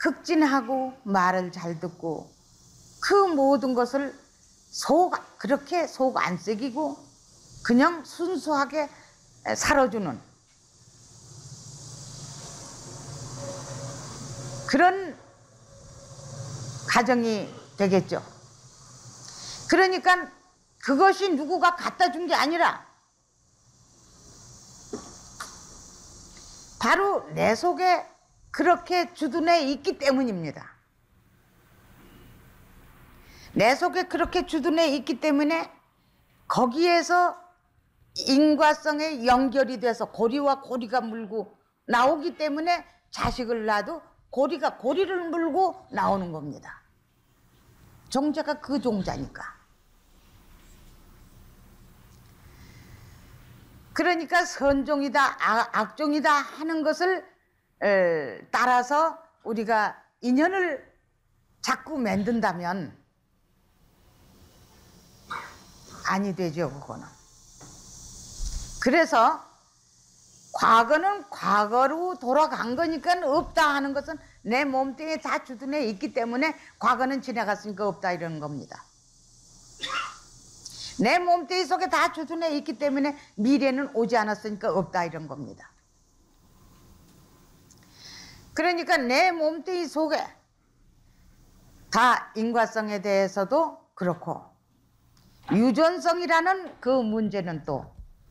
극진하고 말을 잘 듣고 그 모든 것을 그렇게 속 안 새기고 그냥 순수하게 살아주는 그런 가정이 되겠죠. 그러니까 그것이 누구가 갖다 준 게 아니라 바로 내 속에 그렇게 주둔해 있기 때문입니다. 내 속에 그렇게 주둔해 있기 때문에 거기에서 인과성에 연결이 돼서 고리와 고리가 물고 나오기 때문에 자식을 낳아도 고리가 고리를 물고 나오는 겁니다. 종자가 그 종자니까. 그러니까 선종이다 악종이다 하는 것을 따라서 우리가 인연을 자꾸 만든다면 아니 되죠, 그거는. 그래서 과거는 과거로 돌아간 거니까 없다 하는 것은 내 몸뚱이에 다 주둔해 있기 때문에 과거는 지나갔으니까 없다 이러는 겁니다. 내 몸뚱이 속에 다 주둔해 있기 때문에 미래는 오지 않았으니까 없다 이런 겁니다. 그러니까 내 몸뚱이 속에 다 인과성에 대해서도 그렇고 유전성이라는 그 문제는 또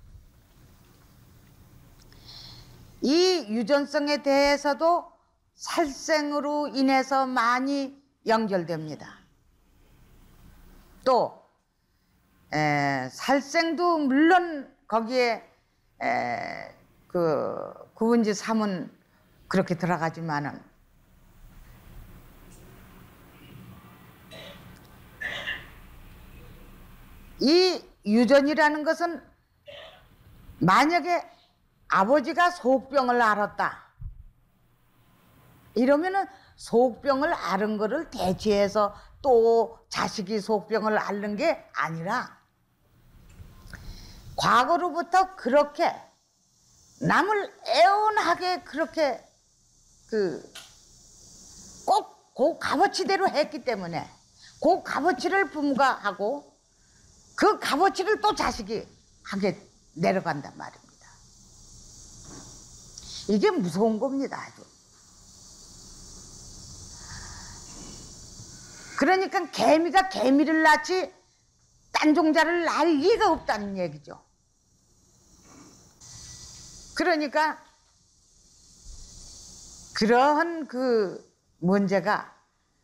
이 유전성에 대해서도 살생으로 인해서 많이 연결됩니다. 또 살생도 물론 거기에 그 구분지 3은 그렇게 들어가지만은 이 유전이라는 것은 만약에 아버지가 속병을 앓았다 이러면은 속병을 앓은 거를 대체해서 또 자식이 속병을 앓는 게 아니라 과거로부터 그렇게 남을 애원하게 그렇게 꼭 그 값어치대로 했기 때문에 그 값어치를 부모가 하고 그 값어치를 또 자식이 하게 내려간단 말입니다. 이게 무서운 겁니다, 아주. 그러니까 개미가 개미를 낳지 딴 종자를 낳을 리가 없다는 얘기죠. 그러니까 그러한 그 문제가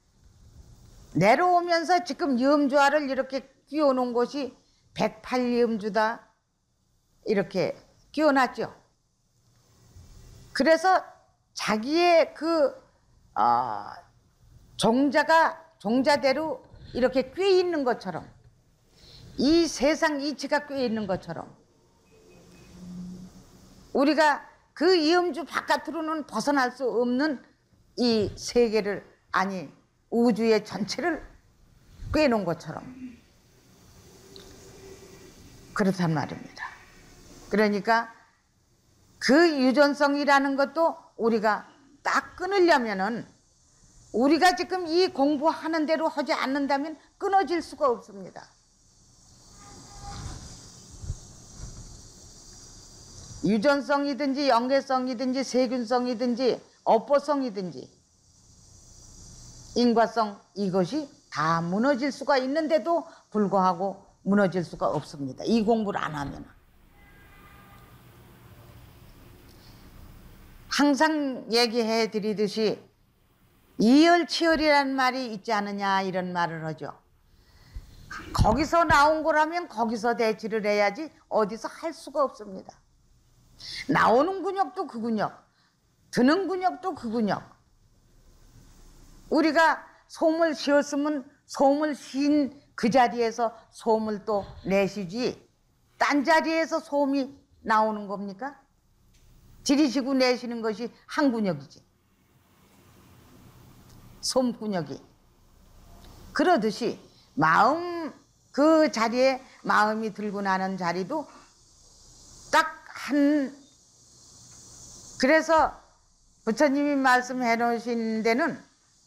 내려오면서 지금 염주화를 이렇게 끼워놓은 곳이 108염주다 이렇게 끼워놨죠. 그래서 자기의 그 종자대로 이렇게 꿰 있는 것처럼 이 세상 이치가 꿰 있는 것처럼 우리가 그 이음주 바깥으로는 벗어날 수 없는 이 세계를 아니 우주의 전체를 꿰놓은 것처럼 그렇단 말입니다. 그러니까 그 유전성이라는 것도 우리가 딱 끊으려면은 우리가 지금 이 공부하는 대로 하지 않는다면 끊어질 수가 없습니다. 유전성이든지 영계성이든지 세균성이든지 업보성이든지 인과성 이것이 다 무너질 수가 있는데도 불구하고 무너질 수가 없습니다. 이 공부를 안 하면. 항상 얘기해 드리듯이 이열치열이라는 말이 있지 않느냐 이런 말을 하죠. 거기서 나온 거라면 거기서 대치를 해야지 어디서 할 수가 없습니다. 나오는 근육도 그 근육, 드는 근육도 그 근육. 우리가 솜을 씌었으면 솜을 씌인 그 자리에서 솜을 또 내쉬지 딴 자리에서 솜이 나오는 겁니까? 들이쉬고 내쉬는 것이 한 근육이지. 솜근육이. 그러듯이 마음 그 자리에 마음이 들고 나는 자리도 딱 그래서 부처님이 말씀해 놓으신 데는